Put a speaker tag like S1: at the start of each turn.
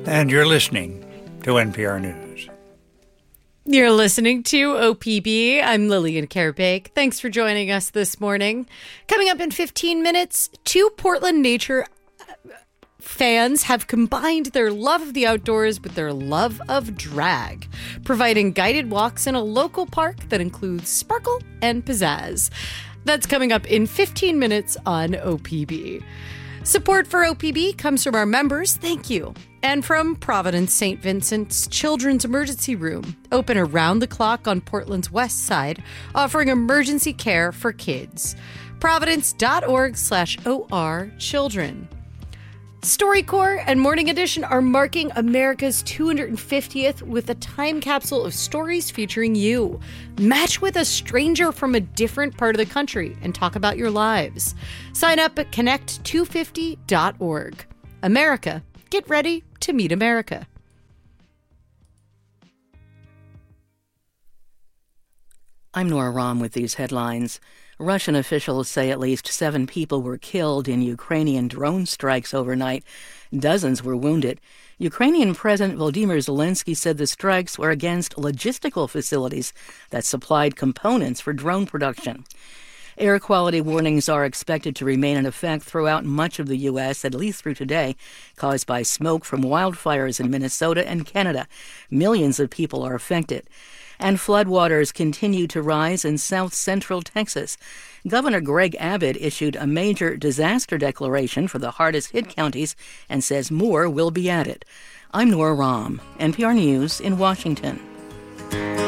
S1: And you're listening to NPR News.
S2: You're listening to OPB. I'm Lillian Karabake. Thanks for joining us this morning. Coming up in 15 minutes, two Portland nature fans have combined their love of the outdoors with their love of drag, providing guided walks in a local park that includes sparkle and pizzazz. That's coming up in 15 minutes on OPB. Support for OPB comes from our members, thank you, and from Providence St. Vincent's Children's Emergency Room, open around the clock on Portland's west side, offering emergency care for kids. Providence.org/OR Children. StoryCorps and Morning Edition are marking America's 250th with a time capsule of stories featuring you. Match with a stranger from a different part of the country and talk about your lives. Sign up at connect250.org. America, get ready to meet America.
S3: I'm Nora Rahm with these headlines. Russian officials say at least 7 people were killed in Ukrainian drone strikes overnight. Dozens were wounded. Ukrainian President Volodymyr Zelensky said the strikes were against logistical facilities that supplied components for drone production. Air quality warnings are expected to remain in effect throughout much of the U.S., at least through today, caused by smoke from wildfires in Minnesota and Canada. Millions of people are affected. And floodwaters continue to rise in south-central Texas. Governor Greg Abbott issued a major disaster declaration for the hardest-hit counties and says more will be added. I'm Nora Rahm, NPR News in Washington.